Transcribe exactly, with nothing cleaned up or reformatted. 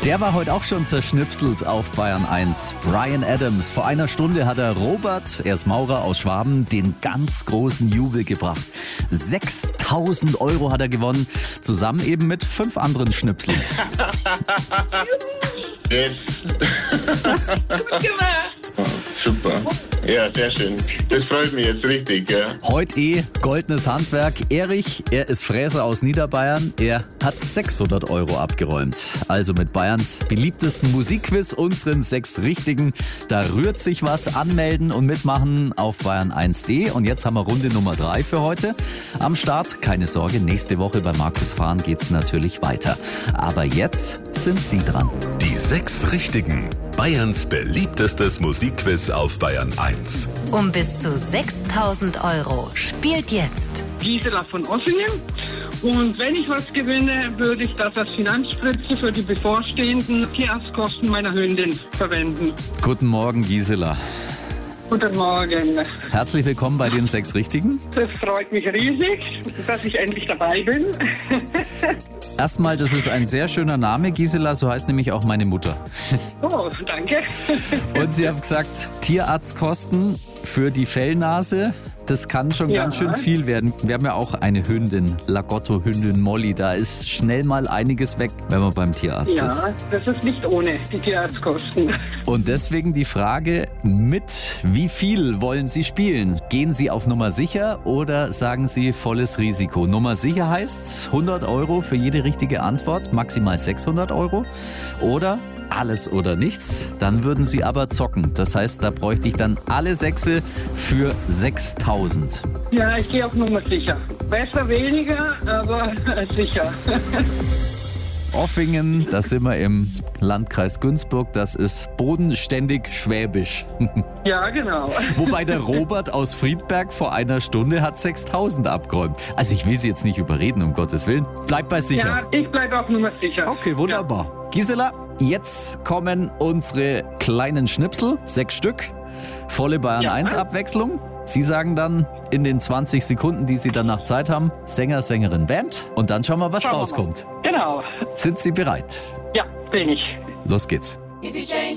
Der war heute auch schon zerschnipselt auf Bayern eins. Bryan Adams. Vor einer Stunde hat er Robert, er ist Maurer aus Schwaben, den ganz großen Jubel gebracht. sechstausend Euro hat er gewonnen, zusammen eben mit fünf anderen Schnipseln. Yes. Oh, super. Ja, sehr schön. Das freut mich jetzt richtig, ja. Heute eh goldenes Handwerk. Erich, er ist Fräser aus Niederbayern. Er hat sechshundert Euro abgeräumt. Also mit Bayerns beliebtesten Musikquiz, unseren sechs Richtigen. Da rührt sich was. Anmelden und mitmachen auf bayern eins punkt de. Und jetzt haben wir Runde Nummer drei für heute am Start. Keine Sorge, nächste Woche bei Markus Fahren geht's natürlich weiter. Aber jetzt sind Sie dran. Die sechs Richtigen. Bayerns beliebtestes Musikquiz auf Bayern eins. Um bis zu sechstausend Euro. Spielt jetzt Gisela von Ossingen. Und wenn ich was gewinne, würde ich das als Finanzspritze für die bevorstehenden Tierarztkosten meiner Hündin verwenden. Guten Morgen, Gisela. Guten Morgen. Herzlich willkommen bei den sechs Richtigen. Das freut mich riesig, dass ich endlich dabei bin. Erstmal, das ist ein sehr schöner Name, Gisela, so heißt nämlich auch meine Mutter. Oh, danke. Und Sie haben gesagt, Tierarztkosten für die Fellnase, das kann schon Ja. ganz schön viel werden. Wir haben ja auch eine Hündin, Lagotto-Hündin Molly, da ist schnell mal einiges weg, wenn man beim Tierarzt ist. Ja, das ist nicht ohne die Tierarztkosten. Und deswegen die Frage, mit wie viel wollen Sie spielen? Gehen Sie auf Nummer sicher oder sagen Sie volles Risiko? Nummer sicher heißt hundert Euro für jede richtige Antwort, maximal sechshundert Euro. Oder alles oder nichts, dann würden Sie aber zocken. Das heißt, da bräuchte ich dann alle Sechse für sechstausend. Ja, ich gehe auf Nummer sicher. Besser weniger, aber sicher. Offingen, da sind wir im Landkreis Günzburg, das ist bodenständig schwäbisch. Ja, genau. Wobei der Robert aus Friedberg vor einer Stunde hat sechstausend abgeräumt. Also ich will Sie jetzt nicht überreden, um Gottes Willen. Bleib bei sicher. Ja, ich bleibe auf Nummer sicher. Okay, wunderbar. Ja. Gisela, jetzt kommen unsere kleinen Schnipsel, sechs Stück. Volle Bayern Ja. eins Abwechslung. Sie sagen dann in den zwanzig Sekunden, die Sie danach Zeit haben, Sänger, Sängerin, Band. Und dann schauen wir, was Schauen wir mal. rauskommt. Genau. Sind Sie bereit? Ja, bin ich. Los geht's.